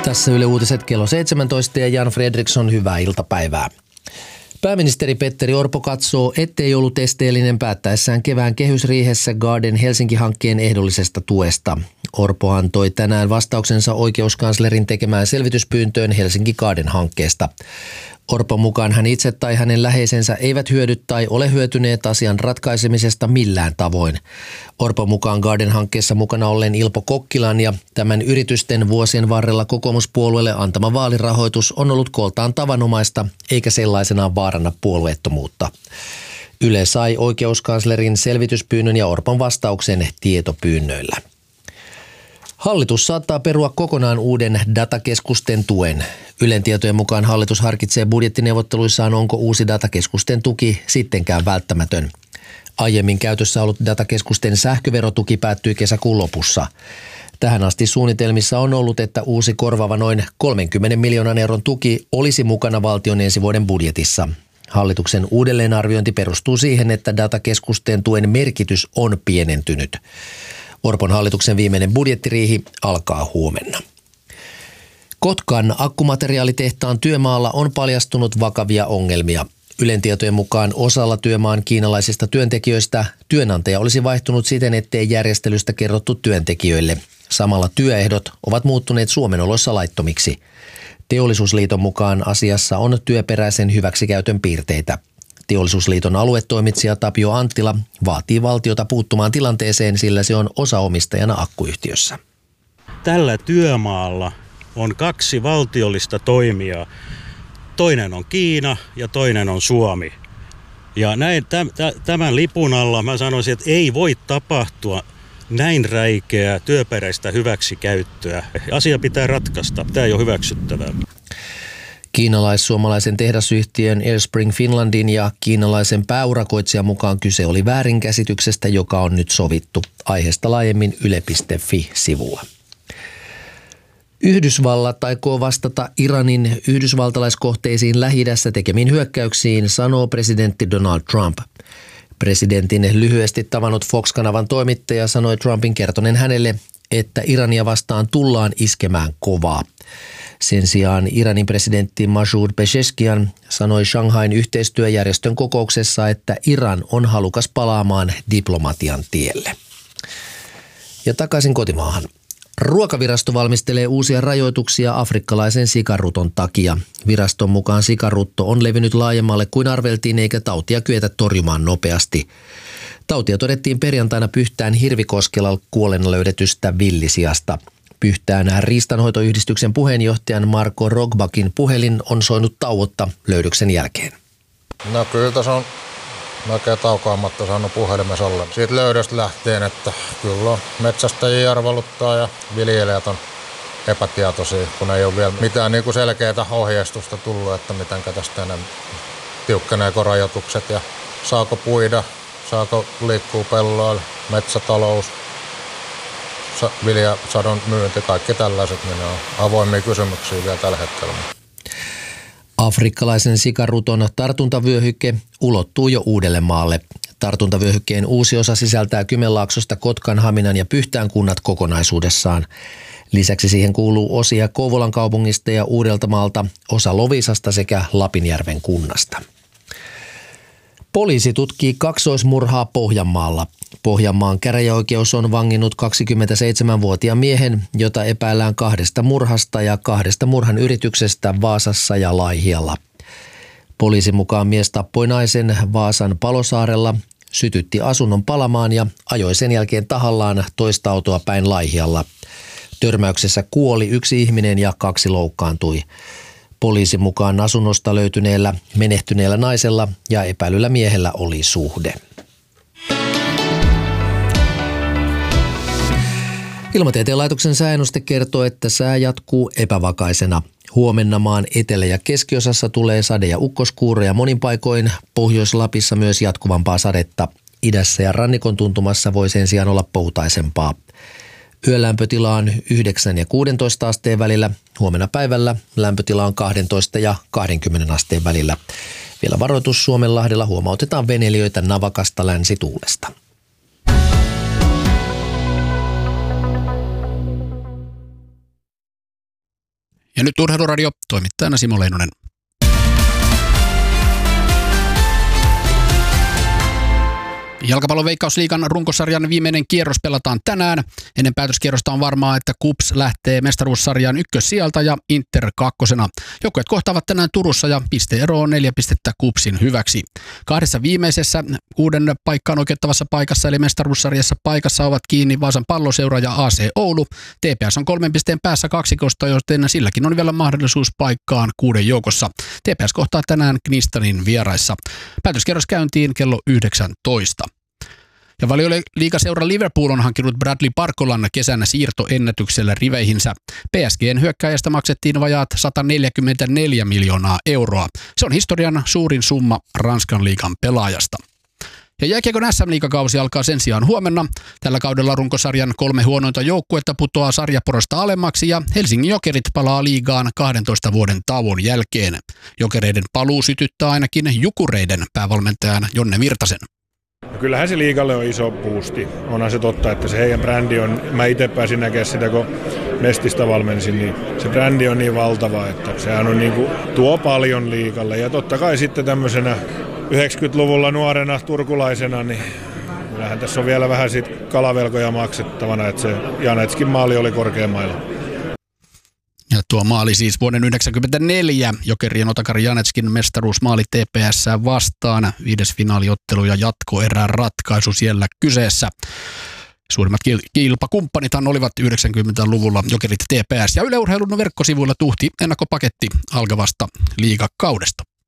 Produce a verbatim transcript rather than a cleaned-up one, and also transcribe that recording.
Tässä Yle Uutiset kello seitsemäntoista ja Jan Fredriksson, hyvää iltapäivää. Pääministeri Petteri Orpo katsoo, ettei ollut esteellinen päättäessään kevään kehysriihessä Garden Helsinki-hankkeen ehdollisesta tuesta. Orpo antoi tänään vastauksensa oikeuskanslerin tekemään selvityspyyntöön Helsinki Garden-hankkeesta. Orpon mukaan hän itse tai hänen läheisensä eivät hyödy tai ole hyötyneet asian ratkaisemisesta millään tavoin. Orpon mukaan Garden-hankkeessa mukana ollen Ilpo Kokkilan ja tämän yritysten vuosien varrella kokoomuspuolueelle antama vaalirahoitus on ollut kooltaan tavanomaista eikä sellaisenaan vaaranna puolueettomuutta. Yle sai oikeuskanslerin selvityspyynnön ja Orpon vastauksen tietopyynnöillä. Hallitus saattaa perua kokonaan uuden datakeskusten tuen. Ylen tietojen mukaan hallitus harkitsee budjettineuvotteluissaan, onko uusi datakeskusten tuki sittenkään välttämätön. Aiemmin käytössä ollut datakeskusten sähköverotuki päättyi kesäkuun lopussa. Tähän asti suunnitelmissa on ollut, että uusi korvaava noin kolmenkymmenen miljoonan euron tuki olisi mukana valtion ensi vuoden budjetissa. Hallituksen uudelleenarviointi perustuu siihen, että datakeskusten tuen merkitys on pienentynyt. Orpon hallituksen viimeinen budjettiriihi alkaa huomenna. Kotkan akkumateriaalitehtaan työmaalla on paljastunut vakavia ongelmia. Ylen tietojen mukaan osalla työmaan kiinalaisista työntekijöistä työnantaja olisi vaihtunut siten, ettei järjestelystä kerrottu työntekijöille. Samalla työehdot ovat muuttuneet Suomen oloissa laittomiksi. Teollisuusliiton mukaan asiassa on työperäisen hyväksikäytön piirteitä. Teollisuusliiton aluetoimitsija Tapio Anttila vaatii valtiota puuttumaan tilanteeseen, sillä se on osaomistajana akkuyhtiössä. Tällä työmaalla on kaksi valtiollista toimijaa. Toinen on Kiina ja toinen on Suomi. Ja näin, tämän lipun alla mä sanoisin, että ei voi tapahtua näin räikeää työperäistä hyväksikäyttöä. Asia pitää ratkaista. Tämä ei ole hyväksyttävää. Kiinalais-suomalaisen tehdasyhtiön Airspring Finlandin ja kiinalaisen pääurakoitsijan mukaan kyse oli väärinkäsityksestä, joka on nyt sovittu. Aiheesta laajemmin yle piste fi-sivulla. Yhdysvallat aikoo vastata Iranin yhdysvaltalaiskohteisiin Lähi-idässä tekemiin hyökkäyksiin, sanoo presidentti Donald Trump. Presidentin lyhyesti tavannut Fox-kanavan toimittaja sanoi Trumpin kertoneen hänelle, että Irania vastaan tullaan iskemään kovaa. Sen sijaan Iranin presidentti Masoud Pezeshkian sanoi Shanghain yhteistyöjärjestön kokouksessa, että Iran on halukas palaamaan diplomatian tielle. Ja takaisin kotimaahan. Ruokavirasto valmistelee uusia rajoituksia afrikkalaisen sikaruton takia. Viraston mukaan sikarutto on levinnyt laajemmalle kuin arveltiin, eikä tautia kyetä torjumaan nopeasti. Tautia todettiin perjantaina Pyhtään Hirvikoskella kuolleena löydetystä villisiasta. Pyhtään riistanhoitoyhdistyksen puheenjohtajan Marko Rogbakin puhelin on soinut tauotta löydöksen jälkeen. No kyllä tässä on oikein taukoamatta saanut puhelimessa olla. Siitä löydöstä lähtien, että kyllä on metsästäjiä arveluttaa ja viljelijät on epätietoisia, kun ei ole vielä mitään niin kuin selkeää ohjeistusta tullut, että miten tästä enää tiukkeneeko rajoitukset ja saako puida, saako liikkuu pelloilla, metsätalous, viljasadon myynti, kaikki tällaiset, niin ne on avoimia kysymyksiä vielä tällä hetkellä. Afrikkalaisen sikaruton tartuntavyöhyke ulottuu jo Uudellemaalle. Tartuntavyöhykkeen uusi osa sisältää Kymenlaaksosta, Kotkan, Haminan ja Pyhtään kunnat kokonaisuudessaan. Lisäksi siihen kuuluu osia Kouvolan kaupungista ja Uudeltamaalta, osa Loviisasta sekä Lapinjärven kunnasta. Poliisi tutkii kaksoismurhaa Pohjanmaalla. Pohjanmaan käräjäoikeus on vanginnut kaksikymmentäseitsemänvuotiaan miehen, jota epäillään kahdesta murhasta ja kahdesta murhan yrityksestä Vaasassa ja Laihialla. Poliisin mukaan mies tappoi naisen Vaasan Palosaarella, sytytti asunnon palamaan ja ajoi sen jälkeen tahallaan toista autoa päin Laihialla. Törmäyksessä kuoli yksi ihminen ja kaksi loukkaantui. Poliisin mukaan asunnosta löytyneellä menehtyneellä naisella ja epäilyllä miehellä oli suhde. Ilmatieteen laitoksen sääennuste kertoo, että sää jatkuu epävakaisena. Huomenna maan etelä- ja keskiosassa tulee sade- ja ukkoskuuroja monin paikoin. Pohjois-Lapissa myös jatkuvampaa sadetta. Idässä ja rannikon tuntumassa voi sen sijaan olla poutaisempaa. Yön lämpötila on yhdeksän ja kuusitoista asteen välillä. Huomenna päivällä lämpötila on kaksitoista ja kaksikymmentä asteen välillä. Vielä varoitus Suomenlahdella, huomautetaan veneilijöitä navakasta länsituulesta. Ja nyt Urheiluradio, toimittajana Simo Leinonen. Jalkapallon Veikkausliigan runkosarjan viimeinen kierros pelataan tänään. Ennen päätöskierrosta on varmaa, että KuPS lähtee mestaruussarjan ykkössijalta ja Inter kakkosena. Joukkueet kohtaavat tänään Turussa ja pisteero on neljä pistettä KuPSin hyväksi. Kahdessa viimeisessä kuuden paikkaan oikeuttavassa paikassa eli mestaruussarjassa paikassa ovat kiinni Vaasan Palloseura ja A C Oulu. T P S on kolmen pisteen päässä kaksikosta, joten silläkin on vielä mahdollisuus paikkaan kuuden joukossa. T P S kohtaa tänään Knistanin vieraissa. Päätöskierros käyntiin kello yhdeksäntoista. Ja Valioliigaseura Liverpool on hankkinut Bradley Barcolan kesänä siirtoennätyksellä riveihinsä. P S G:n hyökkääjästä maksettiin vajaat sata neljäkymmentäneljä miljoonaa euroa. Se on historian suurin summa Ranskan liigan pelaajasta. Ja jääkiekon S M-liigakausi alkaa sen sijaan huomenna. Tällä kaudella runkosarjan kolme huonointa joukkuetta putoaa sarjaporosta alemmaksi ja Helsingin Jokerit palaa liigaan kahdentoista vuoden tauon jälkeen. Jokereiden paluu sytyttää ainakin Jukureiden päävalmentajan Jonne Virtasen. Kyllähän se liigalle on iso boosti. Onhan se totta, että se heidän brändi on, mä itse pääsin näkemään sitä, kun Mestistä valmensin, niin se brändi on niin valtava, että sehän on niin kuin, tuo paljon liigalle. Ja totta kai sitten tämmöisenä yhdeksänkymmentäluvulla nuorena turkulaisena, niin kyllähän tässä on vielä vähän sit kalavelkoja maksettavana, että se Janetskin maali oli korkeammailla. Ja tuo maali siis vuoden yhdeksänkymmentäneljä Jokerien Otakari Janetskin mestaruusmaali T P S vastaan. Viides finaaliottelu ja jatkoerän ratkaisu siellä kyseessä. Suurimmat kilpakumppanithan olivat yhdeksänkymmentäluvulla Jokerit T P S ja Yle Urheilun verkkosivuilla tuhti ennakkopaketti alkavasta liigakaudesta.